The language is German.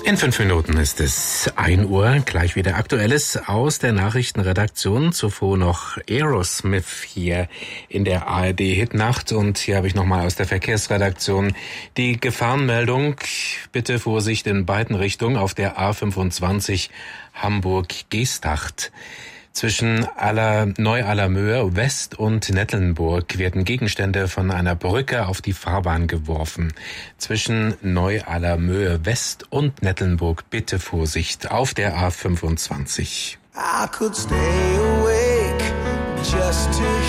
In 5 Minuten ist es 1 Uhr, gleich wieder Aktuelles aus der Nachrichtenredaktion. Zuvor noch Aerosmith hier in der ARD-Hitnacht. Und hier habe ich nochmal aus der Verkehrsredaktion die Gefahrenmeldung. Bitte Vorsicht in beiden Richtungen auf der A25 Hamburg-Geesthacht. Zwischen Neu-Allermöhr West und Nettelnburg werden Gegenstände von einer Brücke auf die Fahrbahn geworfen. Zwischen Neu-Allermöhr West und Nettelnburg bitte Vorsicht auf der A25. I could stay awake just to